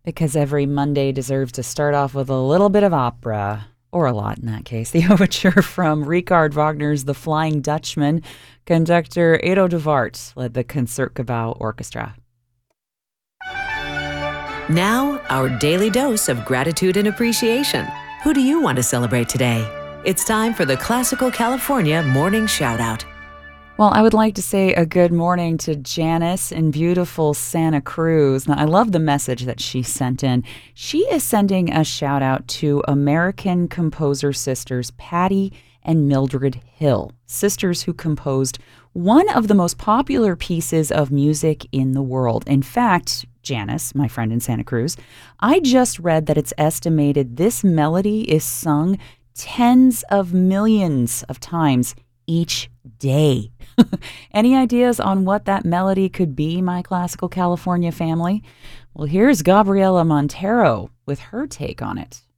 Because every Monday deserves to start off with a little bit of opera, or a lot in that case. The overture from Richard Wagner's The Flying Dutchman. Conductor Edo de Waart led the Concertgebouw Orchestra. Now, our daily dose of gratitude and appreciation. Who do you want to celebrate today? It's time for the Classical California Morning Shoutout. Well, I would like to say a good morning to Janice in beautiful Santa Cruz. Now, I love the message that she sent in. She is sending a shout out to American composer sisters Patty and Mildred Hill, sisters who composed one of the most popular pieces of music in the world. In fact, Janice, my friend in Santa Cruz, I just read that it's estimated this melody is sung tens of millions of times each day. Any ideas on what that melody could be, my Classical California family? Well, here's Gabriela Montero with her take on it.